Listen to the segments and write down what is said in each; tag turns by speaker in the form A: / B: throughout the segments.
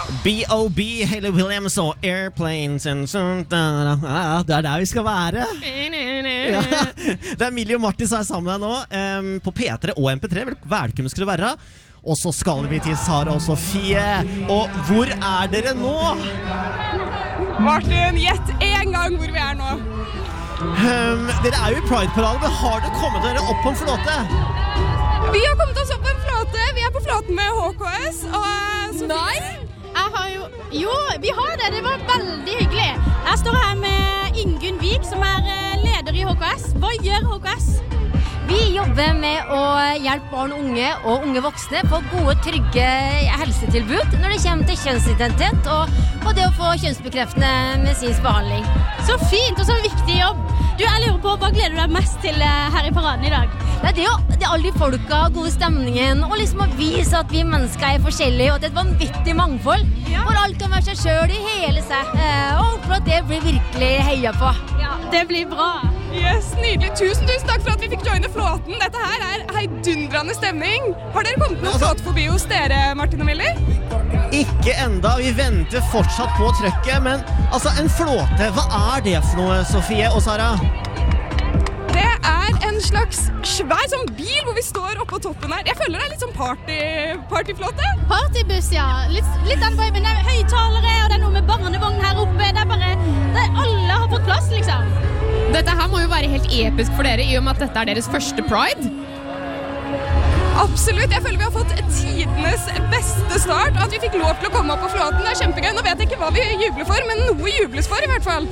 A: B.O.B. Hayley Williams og Airplanes and det der vi skal være. Ja. Det Millie og Martin som sammen her nå på P3 og MP3. Velkommen skal det være. Og så skal vi til Sara og Sofie. Og hvor dere nå?
B: Martin, gjett en gang hvor vi nå.
A: Dere jo I Pride-paraden, men har dere kommet dere opp på en flåte?
B: Vi har kommet oss opp på en flåte. Vi på flåten med HKS og Sofie.
C: Nei, jeg har jo, vi har det. Det var veldig hyggelig. Jeg står her med Ingunn Vik, som leder I HKS. Hva gjør HKS?
D: Vi jobber med å hjelpe barn og unge voksne på gode, trygge helsetilbud når det kommer til kjønnsidentitet og det å få kjønnsbekreftende medisinsk behandling.
C: Så fint og så viktig jobb. Du, jeg lurer på, hva gleder du deg mest til her I paraden I dag?
D: Det alle de folka, gode stemningen, og liksom å vise at vi mennesker forskjellige, og det et vanvittig mangfold, hvor alt kan være seg selv I hele seg, og håper at det blir virkelig heia på.
C: Ja, det blir bra.
B: Yes, nydelig. Tusen takk for at vi fikk joine flåten. Dette her heidundrende stemning. Har dere kommet noen flåt forbi hos dere, Martin og Millie?
A: Ikke enda, vi venter fortsatt på trøkket, men altså en flåte, hva det for noe, Sofie og Sara?
B: Det en slags svær sånn bil hvor vi står oppe på toppen her. Jeg føler det litt sånn partyflåte.
C: Partybuss, ja. Litt den viben. Det høyttalere, og det noe med barnevogn her oppe. Det bare, alle har fått plass, liksom.
E: Dette her må jo være helt episk for dere, I og med at dette deres første Pride.
B: Absolutt, jeg føler vi har fått tidenes beste start, at vi fikk lov til å komme opp på flåten. Det kjempegøy. Nå vet jeg ikke hva vi jubler for, men noe jubles for I hvert fall.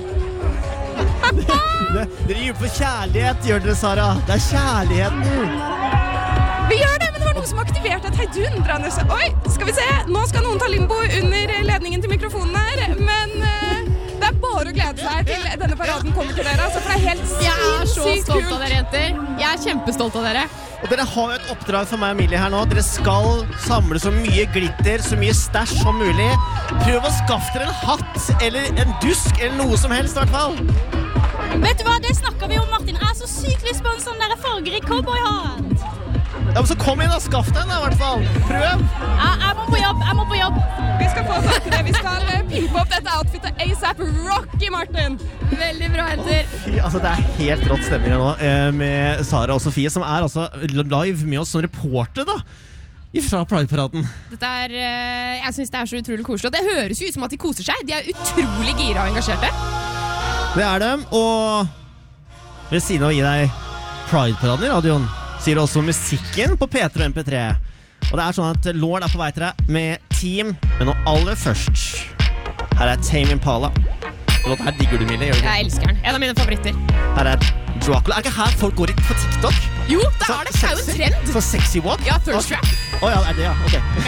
A: Dere jubler for kjærlighet, gjør dere, Sara. Det kjærligheten.
B: Vi gjør det, men det var noe som aktiverte et heidundrende. Oi, skal vi se. Nå skal noen ta limbo under ledningen til mikrofonen her, men det bare å glede seg til denne paraden kommer til dere, altså, for det helt sinnssykt kult.
E: Jeg så stolt av dere, jenter. Jeg kjempestolt av dere.
A: Og dere har jo et oppdrag for meg og Emilie her nå. Dere skal samle så mye glitter, så mye stæsj som mulig. Prøv å skaffe dere en hatt, eller en dusk, eller noe som helst I hvert fall.
C: Vet du hva, det snakker vi om, Martin. Jeg så sykt lyst på en sånn der fargerik cowboyhatt.
A: Ja, men så kom inn og skaff den I hvert fall. Prøv.
C: Ja, jeg må på jobb.
B: Vi skal få tak I det. Vi skal pimpe opp dette outfitet ASAP Rocky, Martin.
E: Veldig bra, jenter.
A: Altså, det helt rått stemning her nå med Sara og Sofie, som altså live med oss som reporter da. Fra Pride-paraden.
E: Dette jeg synes det så utrolig koselig. Og det høres jo ut som at de koser seg. De utrolig gira og engasjerte.
A: Det det, og ved siden av å gi deg Pride-paraden I radioen, sier også musikken på P3 og MP3. Og det sånn at Lord på vei til deg med Team, men nå aller først. Her Tame Impala. Låten her digger du, Millie, gjør du ikke?
E: Jeg elsker den. En av mine favoritter.
A: Her Dracula. Ikke her folk går på TikTok?
E: Jo, det det jo en trend.
A: Så sexy walk?
E: Ja, thirst trap.
A: Åja, det ja, ok.